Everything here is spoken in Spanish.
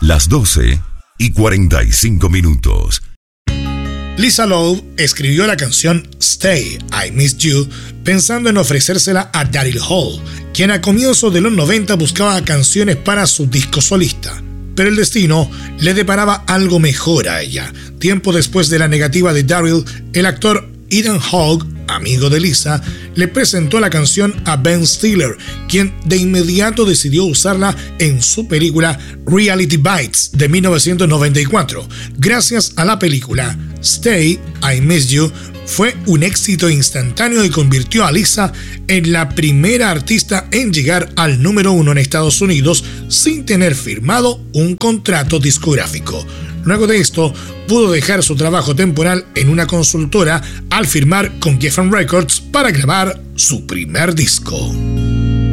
Las 12:45. Lisa Loeb escribió la canción Stay, I Miss You, pensando en ofrecérsela a Daryl Hall, quien a comienzos de los 90 buscaba canciones para su disco solista. Pero el destino le deparaba algo mejor a ella. Tiempo después de la negativa de Daryl, el actor Ethan Hawke, amigo de Lisa, le presentó la canción a Ben Stiller, quien de inmediato decidió usarla en su película Reality Bites de 1994. Gracias a la película, Stay, I Miss You fue un éxito instantáneo y convirtió a Lisa en la primera artista en llegar al número 1 en Estados Unidos sin tener firmado un contrato discográfico. Luego de esto, pudo dejar su trabajo temporal en una consultora al firmar con Geffen Records para grabar su primer disco.